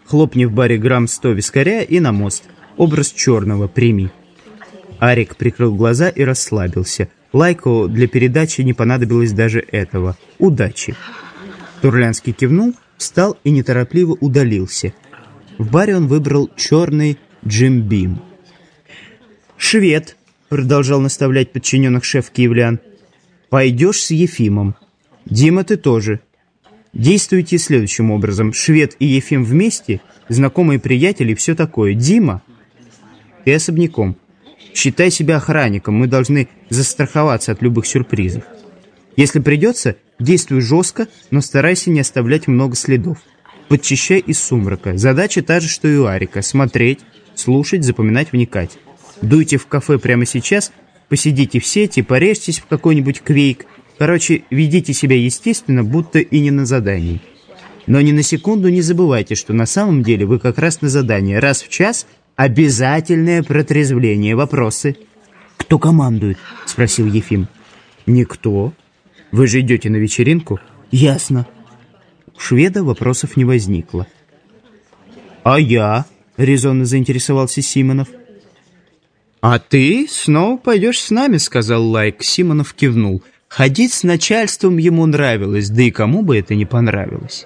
Хлопни в баре грамм 100 вискаря и на мост. Образ черного прими». Арик прикрыл глаза и расслабился. Лайку для передачи не понадобилось даже этого. Удачи. Турлянский кивнул, встал и неторопливо удалился. В баре он выбрал черный Джим Бим. «Швед», — продолжал наставлять подчиненных шеф киевлян, — «пойдешь с Ефимом. Дима, ты тоже. Действуйте следующим образом. Швед и Ефим вместе, знакомые приятели и все такое. Дима, ты особняком. Считай себя охранником, мы должны застраховаться от любых сюрпризов. Если придется, действуй жестко, но старайся не оставлять много следов. Подчищай из сумрака. Задача та же, что и у Арика. Смотреть, слушать, запоминать, вникать. Дуйте в кафе прямо сейчас, посидите в сети, порежьтесь в какой-нибудь квейк. Короче, ведите себя естественно, будто и не на задании. Но ни на секунду не забывайте, что на самом деле вы как раз на задании. Раз в час обязательное протрезвление. Вопросы? «Кто командует?» — спросил Ефим. «Никто. Вы же идете на вечеринку?» «Ясно». У шведа вопросов не возникло. «А я?» — резонно заинтересовался Симонов. «А ты снова пойдешь с нами», — сказал Лайк. Симонов кивнул. Ходить с начальством ему нравилось, да и кому бы это не понравилось.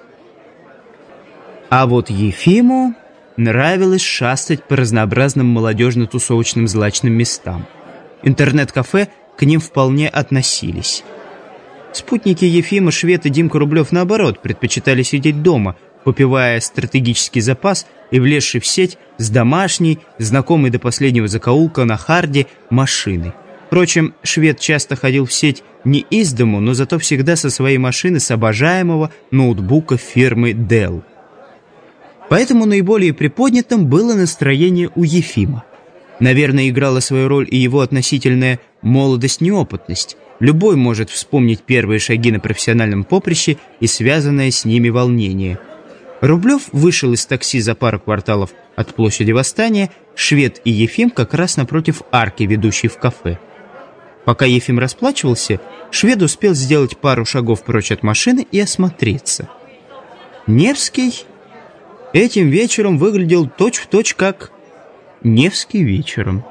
А вот Ефиму нравилось шастать по разнообразным молодежно-тусовочным злачным местам. Интернет-кафе к ним вполне относились. Спутники Ефима, Швед и Димка Рублев, наоборот, предпочитали сидеть дома, попивая стратегический запас и влезший в сеть с домашней, знакомой до последнего закоулка на харде машины. Впрочем, Швед часто ходил в сеть не из дому, но зато всегда со своей машины с обожаемого ноутбука фирмы Dell. Поэтому наиболее приподнятым было настроение у Ефима. Наверное, играла свою роль и его относительная молодость-неопытность. Любой может вспомнить первые шаги на профессиональном поприще и связанное с ними волнение. Рублев вышел из такси за пару кварталов от площади Восстания, Швед и Ефим как раз напротив арки, ведущей в кафе. Пока Ефим расплачивался, Швед успел сделать пару шагов прочь от машины и осмотреться. Невский этим вечером выглядел точь-в-точь как Невский вечером.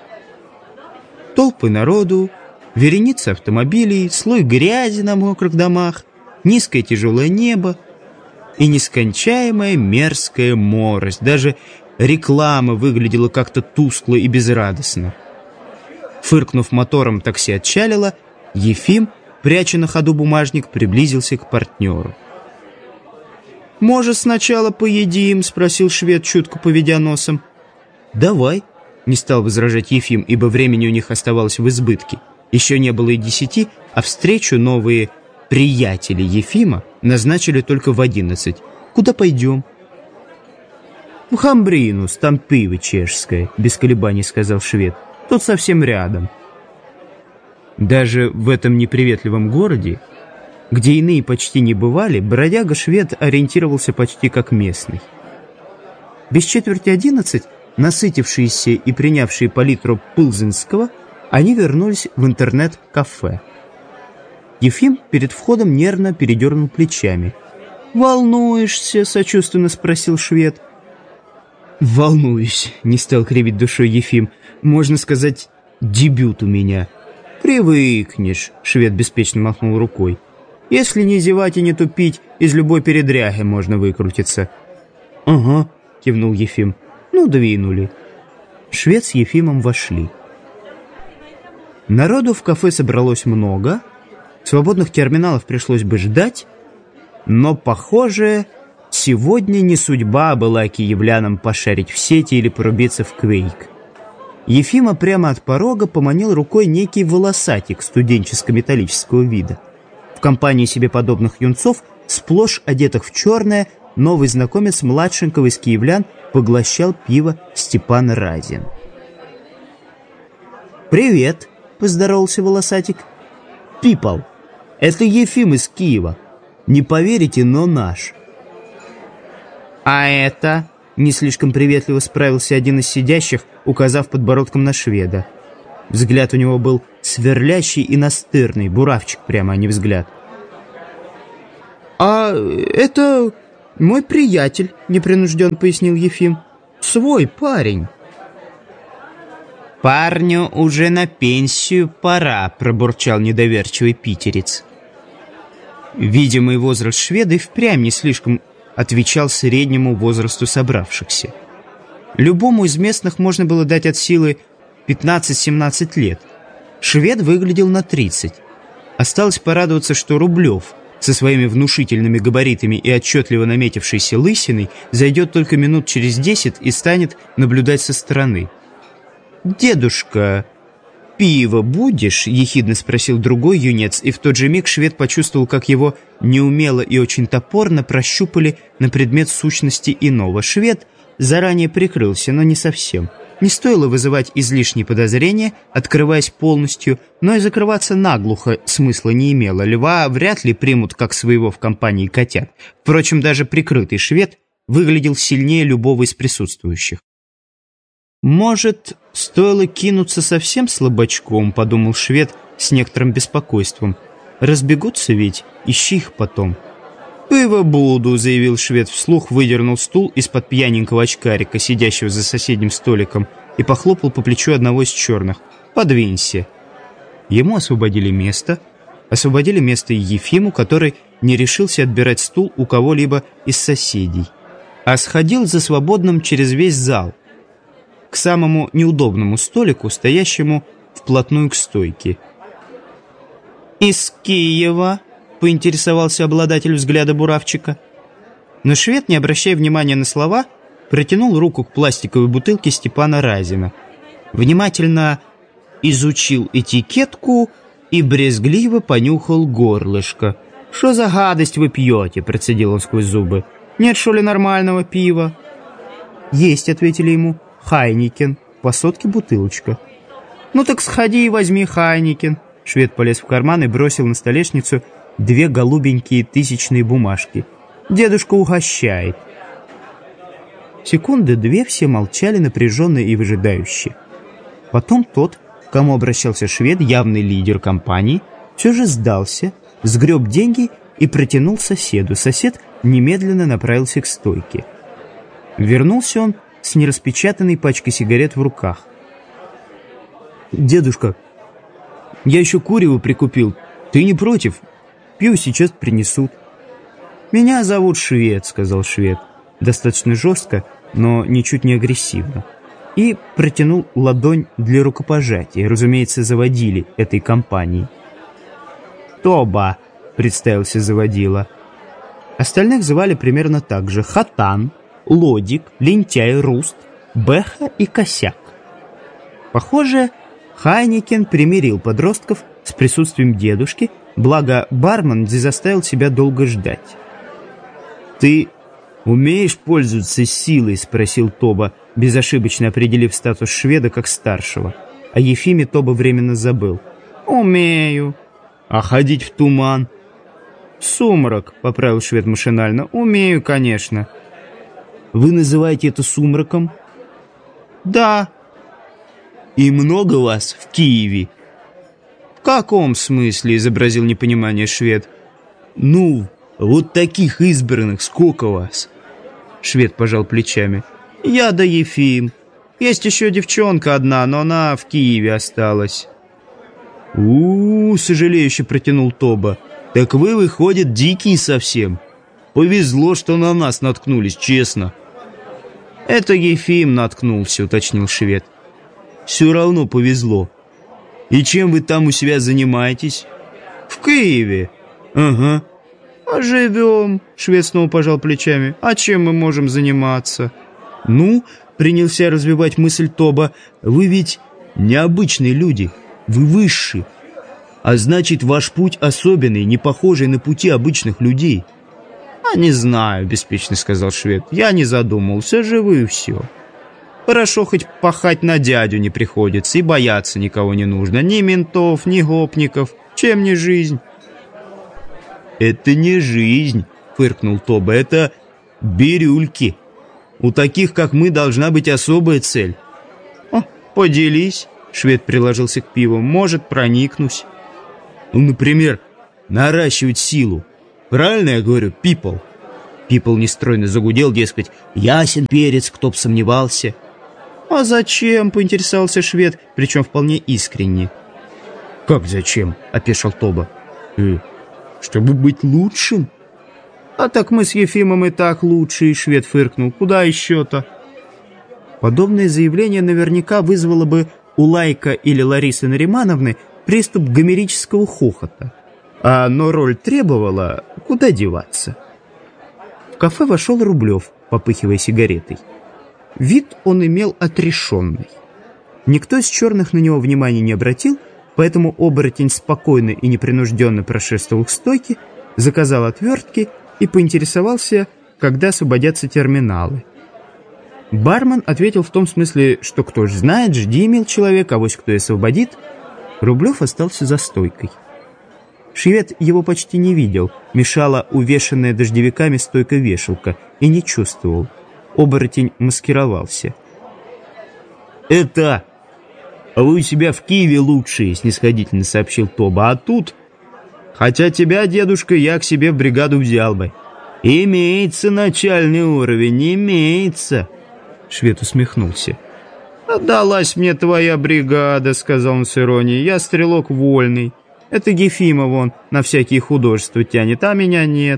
Толпы народу, вереницы автомобилей, слой грязи на мокрых домах, низкое тяжелое небо и нескончаемая мерзкая морость. Даже реклама выглядела как-то тускло и безрадостно. Фыркнув мотором, такси отчалило. Ефим, пряча на ходу бумажник, приблизился к партнеру. «Может, сначала поедим?» — спросил швед, чутко поведя носом. «Давай», — не стал возражать Ефим, ибо времени у них оставалось в избытке. Еще не было и 10, а встречу новые приятели Ефима назначили только в 11. «Куда пойдем?» «В Хамбринус, там пиво чешское», — без колебаний сказал швед. «Тут совсем рядом». Даже в этом неприветливом городе, где иные почти не бывали, бродяга-швед ориентировался почти как местный. Без четверти 11, насытившиеся и принявшие по литру Пылзенского, они вернулись в интернет-кафе. Ефим перед входом нервно передернул плечами. «Волнуешься?» — сочувственно спросил швед. «Волнуюсь», — не стал кривить душой Ефим. «Можно сказать, дебют у меня». «Привыкнешь», — швед беспечно махнул рукой. «Если не зевать и не тупить, из любой передряги можно выкрутиться». «Ага», — кивнул Ефим. «Ну, двинули». Швед с Ефимом вошли. Народу в кафе собралось много, свободных терминалов пришлось бы ждать, но, похоже, сегодня не судьба была киевлянам пошарить в сети или порубиться в квейк. Ефима прямо от порога поманил рукой некий волосатик студенческо-металлического вида. В компании себе подобных юнцов, сплошь одетых в черное, новый знакомец младшенького из киевлян поглощал пиво Степан Разин. «Привет!» — поздоровался волосатик. «Пипал, это Ефим из Киева. Не поверите, но наш». «А это?» — не слишком приветливо справился один из сидящих, указав подбородком на шведа. Взгляд у него был сверлящий и настырный, буравчик прямо, а не взгляд. «А это «Мой приятель», — непринужденно пояснил Ефим. «Свой парень». «Парню уже на пенсию пора», — пробурчал недоверчивый питерец. Видимый возраст шведа и впрямь не слишком отвечал среднему возрасту собравшихся. Любому из местных можно было дать от силы 15-17 лет. Швед выглядел на 30. Осталось порадоваться, что Рублев со своими внушительными габаритами и отчетливо наметившейся лысиной зайдет только минут через 10 и станет наблюдать со стороны. «Дедушка, пиво будешь?» — ехидно спросил другой юнец, и в тот же миг швед почувствовал, как его неумело и очень топорно прощупали на предмет сущности иного. Швед заранее прикрылся, но не совсем. Не стоило вызывать излишние подозрения, открываясь полностью, но и закрываться наглухо смысла не имело. Льва вряд ли примут как своего в компании котят. Впрочем, даже прикрытый швед выглядел сильнее любого из присутствующих. «Может, стоило кинуться совсем слабачком?» — подумал швед с некоторым беспокойством. «Разбегутся ведь, ищи их потом». «Пиво буду», — заявил швед вслух, выдернул стул из-под пьяненького очкарика, сидящего за соседним столиком, и похлопал по плечу одного из черных. «Подвинься». Ему освободили место и Ефиму, который не решился отбирать стул у кого-либо из соседей, а сходил за свободным через весь зал, к самому неудобному столику, стоящему вплотную к стойке. «Из Киева?» — поинтересовался обладатель взгляда буравчика. Но швед, не обращая внимания на слова, протянул руку к пластиковой бутылке Степана Разина, внимательно изучил этикетку и брезгливо понюхал горлышко. «Что за гадость вы пьете?» — процедил он сквозь зубы. «Нет, что ли, нормального пива?» «Есть», — ответили ему. «Хайникен, по сотке бутылочка». «Ну так сходи и возьми Хайникен». Швед полез в карман и бросил на столешницу 2 голубенькие тысячные бумажки. «Дедушка угощает». Секунды 2 все молчали напряженно и выжидающе. Потом тот, к кому обращался швед, явный лидер компании, все же сдался, сгреб деньги и протянул соседу. Сосед немедленно направился к стойке. Вернулся он с нераспечатанной пачкой сигарет в руках. «Дедушка, я еще курево прикупил. Ты не против? Пью сейчас принесут». «Меня зовут Швед», — сказал швед, достаточно жестко, но ничуть не агрессивно, и протянул ладонь для рукопожатия, разумеется, заводили этой компании. «Тоба», — представился заводила. Остальных звали примерно так же: Хатан, Лодик, Лентяй, Руст, Бэха и Косяк. Похоже, Хайникен примирил подростков с присутствием дедушки, благо бармен не заставил себя долго ждать. «Ты умеешь пользоваться силой?» — спросил Тоба, безошибочно определив статус шведа как старшего. О Ефиме Тоба временно забыл. «Умею». «А ходить в туман?» «Сумрак», — поправил швед машинально. «Умею, конечно». «Вы называете это сумраком?» «Да». «И много вас в Киеве?» «В каком смысле?» — изобразил непонимание швед. «Ну, вот таких избранных сколько вас?» Швед пожал плечами. «Я да Ефим. Есть еще девчонка одна, но она в Киеве осталась». Сожалеюще протянул Тоба. «Так вы, выходит, дикие совсем. Повезло, что на нас наткнулись, честно». «Это Ефим наткнулся», — уточнил швед. «Все равно повезло. И чем вы там у себя занимаетесь?» «В Киеве». «Ага». «А живем», — швед снова пожал плечами. «А чем мы можем заниматься?» «Ну», — принялся развивать мысль Тоба, «вы ведь необычные люди, вы высшие. А значит, ваш путь особенный, не похожий на пути обычных людей». «А не знаю», — беспечно сказал швед. «Я не задумался, живы и все. Хорошо, хоть пахать на дядю не приходится, и бояться никого не нужно. Ни ментов, ни гопников. Чем не жизнь?» «Это не жизнь», — фыркнул Тоба, — «это бирюльки. У таких, как мы, должна быть особая цель». «О, поделись», — швед приложился к пиву, — «может, проникнусь». «Ну, например, наращивать силу. Правильно я говорю, people?» Пипл нестройно загудел, дескать, ясен перец, кто б сомневался. «А зачем?» — поинтересовался швед, причем вполне искренне. «Как зачем?» — опешил Тоба. «Чтобы быть лучшим». «А так мы с Ефимом и так лучшие», — швед фыркнул. «Куда еще-то?» Подобное заявление наверняка вызвало бы у Лайка или Ларисы Наримановны приступ гомерического хохота. Но роль требовала, куда деваться. В кафе вошел Рублев, попыхивая сигаретой. Вид он имел отрешенный. Никто из черных на него внимания не обратил, поэтому оборотень спокойно и непринужденно прошествовал к стойке, заказал отвертки и поинтересовался, когда освободятся терминалы. Бармен ответил в том смысле, что кто ж знает, жди, мил человек, авось кто и освободит. Рублев остался за стойкой. Швед его почти не видел, мешала увешанная дождевиками стойка-вешалка, и не чувствовал. Оборотень маскировался. «Это... А вы у себя в Киеве лучшие», — снисходительно сообщил Тоба. «А тут... Хотя тебя, дедушка, я к себе в бригаду взял бы. Имеется начальный уровень, имеется». Швед усмехнулся. «Отдалась мне твоя бригада», — сказал он с иронией. «Я стрелок вольный. Это Ефима вон на всякие художества тянет, а меня нет».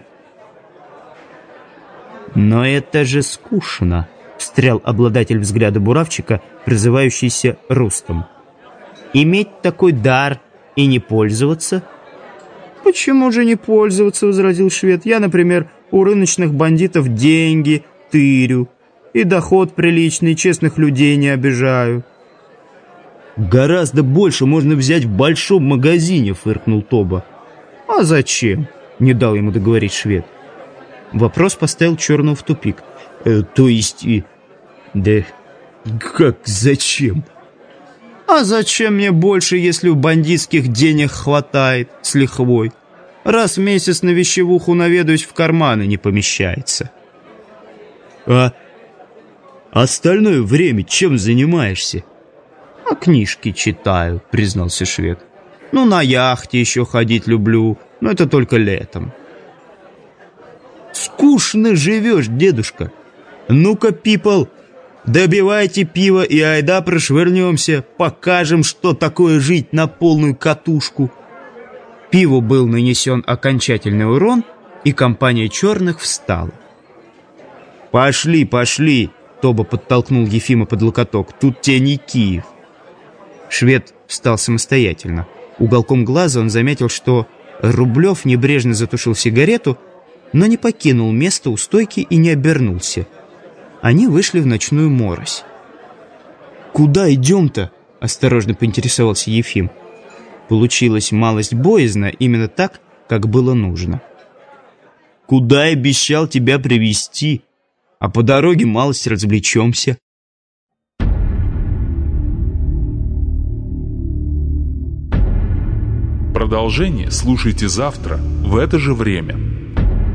«Но это же скучно», — встрял обладатель взгляда буравчика, призывающийся Рустом. «Иметь такой дар и не пользоваться?» «Почему же не пользоваться?» — возразил швед. «Я, например, у рыночных бандитов деньги тырю, и доход приличный, честных людей не обижаю». «Гораздо больше можно взять в большом магазине», — фыркнул Тоба. «А зачем?» — не дал ему договорить швед. Вопрос поставил черного в тупик. «То есть и... Да как зачем?» «А зачем мне больше, если у бандитских денег хватает с лихвой? Раз в месяц на вещевуху наведаюсь, в карманы не помещается». «А остальное время чем занимаешься?» «А книжки читаю», — признался швед. «Ну, на яхте еще ходить люблю, но это только летом». «Скучно живешь, дедушка. Ну-ка, пипл, добивайте пиво и айда прошвырнемся, покажем, что такое жить на полную катушку». Пиву был нанесен окончательный урон, и компания черных встала. «Пошли, пошли!» — Тоба подтолкнул Ефима под локоток. «Тут тебе не Киев». Швед встал самостоятельно. Уголком глаза он заметил, что Рублев небрежно затушил сигарету, но не покинул место у стойки и не обернулся. Они вышли в ночную морось. «Куда идем-то?» — осторожно поинтересовался Ефим. Получилось малость боязно, именно так, как было нужно. «Куда я обещал тебя привезти? А по дороге малость развлечемся». Продолжение слушайте завтра в это же время.